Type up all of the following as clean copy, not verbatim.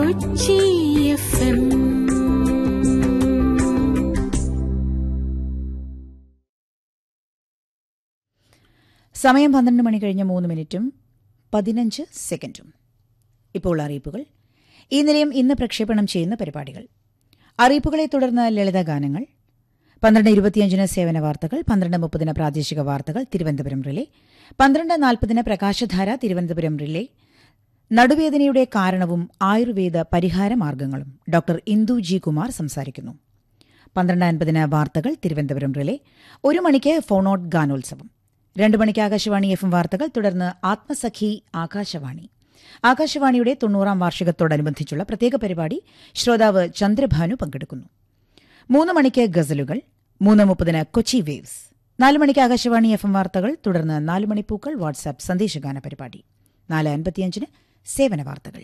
Kochi FM. സമയം 12 മണി കഴിഞ്ഞ് 3 മിനിറ്റും 15 സെക്കൻഡും. ഇപ്പോൾ അറിയിപ്പുകൾ. ഈ നിലയം ഇന്ന് പ്രക്ഷേപണം ചെയ്യുന്ന പരിപാടികൾ. അറിയിപ്പുകളെ തുടർന്ന് ലളിതഗാനങ്ങൾ, 12:25 സേവന വാർത്തകൾ, 12:30 പ്രാദേശിക വാർത്തകൾ തിരുവനന്തപുരം റിലേ, 12:40 പ്രകാശധാര തിരുവനന്തപുരം റിലേ, നടുവേദനയുടെ കാരണവും ആയുർവേദ പരിഹാര മാർഗങ്ങളും ഡോക്ടർ ഇന്ദു ജി കുമാർ സംസാരിക്കുന്നു. 12:50 വാർത്തകൾ തിരുവനന്തപുരം റിലേ, 1 മണിക്ക് ഫോണോട്ട് ഗാനോത്സവം, 2 മണിക്ക് ആകാശവാണി FM വാർത്തകൾ, തുടർന്ന് ആത്മസഖി ആകാശവാണി. ആകാശവാണിയുടെ 90ാം വാർഷികത്തോടനുബന്ധിച്ചുള്ള പ്രത്യേക പരിപാടി ശ്രോതാവ് ചന്ദ്രഭാനു പങ്കെടുക്കുന്നു. 3 മണിക്ക് ഗസലുകൾ, 3:30 കൊച്ചി വേവ്സ്, 4 മണിക്ക് ആകാശവാണി FM വാർത്തകൾ, തുടർന്ന് 4 മണിപ്പൂക്കൾ വാട്സാപ്പ് സന്ദേശഗാന പരിപാടി, 4:55 സേവന വാർത്തകൾ.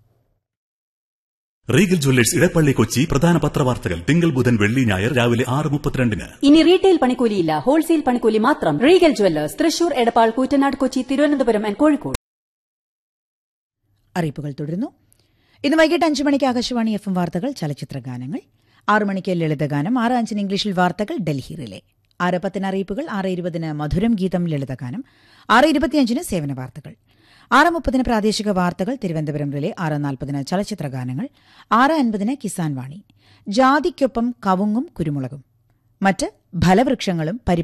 റീഗൽ ജ്വല്ലേഴ്സ് ഇടപ്പള്ളി കൊച്ചി പ്രധാന പത്രവാർത്തകൾ തിങ്കൾ ബുധൻ വെള്ളി ഞായർ രാവിലെ 6:32. ഇനി റീറ്റെയിൽ പണിക്കൂലിയില്ല, ഹോൾസെയിൽ പണിക്കൂലി മാത്രം. Regal Jewellers, Thrissur, Edappal, Koottanad, Kochi, Thiruvananthapuram and Kozhikode. അറിയിപ്പുകൾ തുടരുന്നു. ഇന്ന് വൈകിട്ട് 5 മണിക്ക് ആകാശവാണി FM വാർത്തകൾ, ചലച്ചിത്ര ഗാനങ്ങൾ, 6 മണിക്ക് ലളിതഗാനം, 6:05 ഇംഗ്ലീഷിൽ വാർത്തകൾ ഡൽഹി റിലേ, 6:10 അറിയിപ്പുകൾ, 6:20 മധുരം ഗീതം ലളിതഗാനം, 6:25 സേവന വാർത്തകൾ, 6:30 പ്രാദേശിക വാർത്തകൾ തിരുവനന്തപുരം റിലേ, 6:40 ചലച്ചിത്ര ഗാനങ്ങൾ, 6:50 കിസാൻ വാണി, ജാതിക്കൊപ്പം കവുങ്ങും കുരുമുളകും, മറ്റ് ഫലവൃക്ഷങ്ങളും